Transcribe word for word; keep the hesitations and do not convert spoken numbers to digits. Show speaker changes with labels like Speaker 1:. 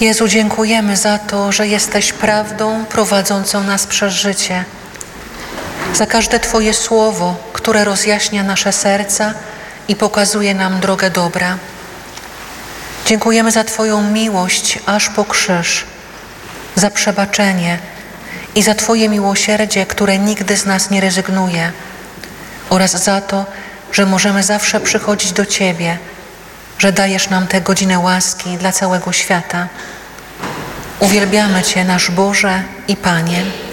Speaker 1: Jezu, dziękujemy za to, że jesteś prawdą prowadzącą nas przez życie. Za każde Twoje słowo, które rozjaśnia nasze serca i pokazuje nam drogę dobra. Dziękujemy za Twoją miłość aż po krzyż, za przebaczenie i za Twoje miłosierdzie, które nigdy z nas nie rezygnuje, oraz za to, że możemy zawsze przychodzić do Ciebie, że dajesz nam tę godzinę łaski dla całego świata. Uwielbiamy Cię, nasz Boże i Panie.